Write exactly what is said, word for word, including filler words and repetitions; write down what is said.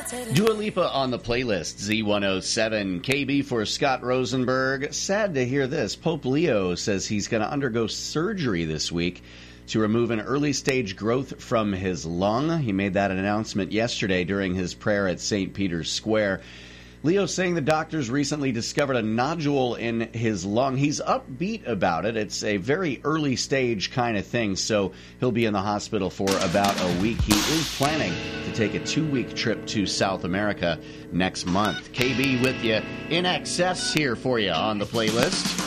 Dua Lipa on the playlist, Z one oh seven K B for Scott Rosenberg. Sad to hear this. Pope Leo says he's going to undergo surgery this week to remove an early-stage growth from his lung. He made that announcement yesterday during his prayer at Saint Peter's Square. Leo's saying the doctors recently discovered a nodule in his lung. He's upbeat about it. It's a very early stage kind of thing, so he'll be in the hospital for about a week. He is planning to take a two-week trip to South America next month. K B with you in excess here for you on the playlist.